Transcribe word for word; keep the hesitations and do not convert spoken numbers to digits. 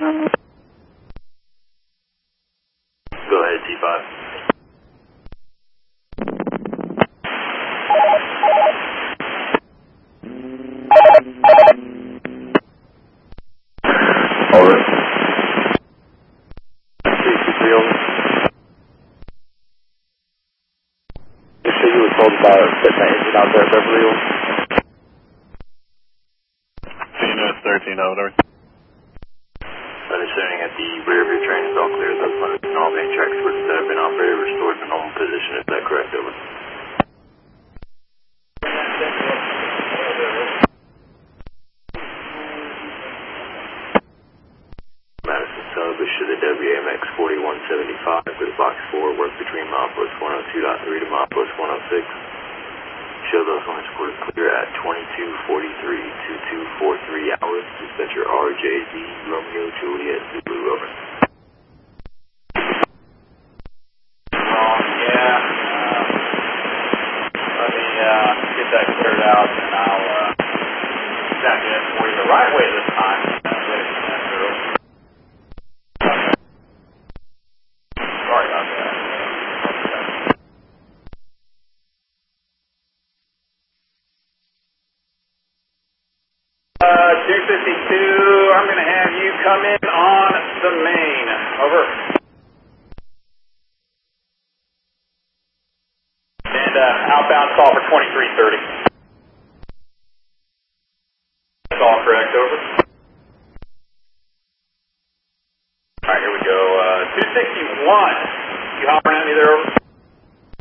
Go ahead, T five. Over. sixty-three over. Just so you were told about setting that engine out there at Beverly Hills. thirteen over. Understanding at the rear of your train is all clear. Thus, when all main track switches that have been operated restored to normal position. Is that correct? Over. Madison Celebus to the W M X forty-one seventy-five with box four, work between milepost one oh two point three to milepost one oh six. Show those lines were clear at twenty-two forty-three, twenty-two forty-three hours. Dispatcher R J Z, Romeo Juliet Zulu, over. Oh, yeah. Uh, let me uh, get that cleared out, and I'll uh, jack it in for you the right way this time. Sorry about that. Uh, two fifty-two, I'm going to have you come in on the main. Over. And uh, outbound call for twenty-three thirty.